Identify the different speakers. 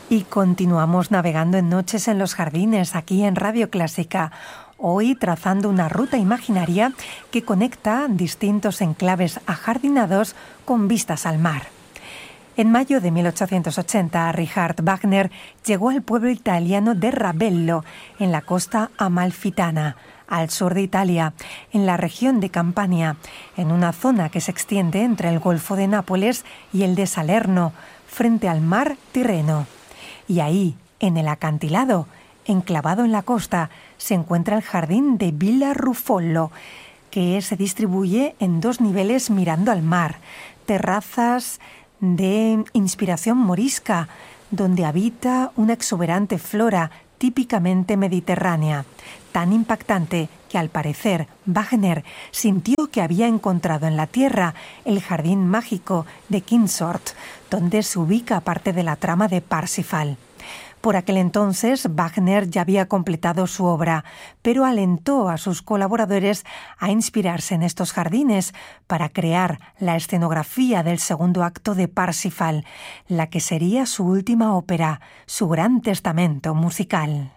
Speaker 1: Y continuamos navegando en Noches en los Jardines, aquí en Radio Clásica. Hoy trazando una ruta imaginaria que conecta distintos enclaves ajardinados con vistas al mar. En mayo de 1880, Richard Wagner llegó al pueblo italiano de Ravello, en la costa amalfitana, al sur de Italia, en la región de Campania, en una zona que se extiende entre el Golfo de Nápoles y el de Salerno, frente al mar Tirreno. Y ahí, en el acantilado, enclavado en la costa, se encuentra el jardín de Villa Ruffolo, que se distribuye en 2 niveles mirando al mar, terrazas de inspiración morisca, donde habita una exuberante flora típicamente mediterránea, tan impactante que al parecer Wagner sintió que había encontrado en la tierra el jardín mágico de Kinsort, donde se ubica parte de la trama de Parsifal. Por aquel entonces, Wagner ya había completado su obra, pero alentó a sus colaboradores a inspirarse en estos jardines para crear la escenografía del segundo acto de Parsifal, la que sería su última ópera, su gran testamento musical.